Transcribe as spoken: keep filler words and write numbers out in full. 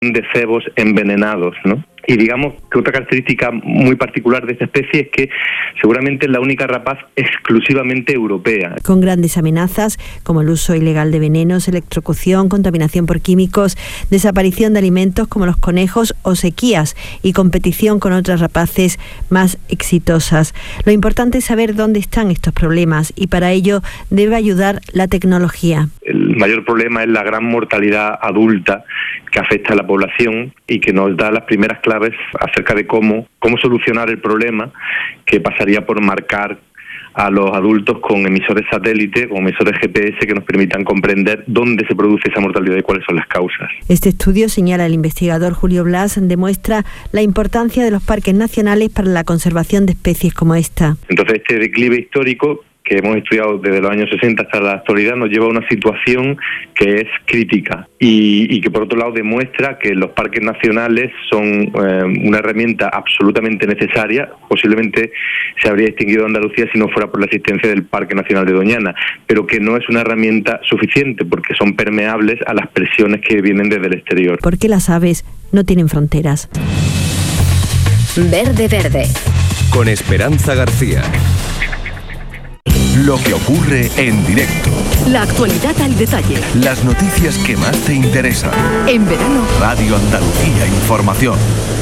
de cebos envenenados, ¿no? Y digamos que otra característica muy particular de esta especie es que seguramente es la única rapaz exclusivamente europea. Con grandes amenazas como el uso ilegal de venenos, electrocución, contaminación por químicos, desaparición de alimentos como los conejos o sequías y competición con otras rapaces más exitosas. Lo importante es saber dónde están estos problemas y para ello debe ayudar la tecnología. El mayor problema es la gran mortalidad adulta que afecta a la población y que nos da las primeras claves acerca de cómo, cómo solucionar el problema, que pasaría por marcar a los adultos con emisores satélite, con emisores G P S que nos permitan comprender dónde se produce esa mortalidad y cuáles son las causas. Este estudio, señala el investigador Julio Blas, demuestra la importancia de los parques nacionales para la conservación de especies como esta. Entonces, este declive histórico que hemos estudiado desde los años sesenta hasta la actualidad nos lleva a una situación que es crítica y, y que por otro lado demuestra que los parques nacionales son eh, una herramienta absolutamente necesaria. Posiblemente se habría extinguido Andalucía si no fuera por la existencia del Parque Nacional de Doñana, pero que no es una herramienta suficiente porque son permeables a las presiones que vienen desde el exterior. Porque las aves no tienen fronteras. Verde Verde. Con Esperanza García. Lo que ocurre en directo. La actualidad al detalle. Las noticias que más te interesan. En verano. Radio Andalucía Información.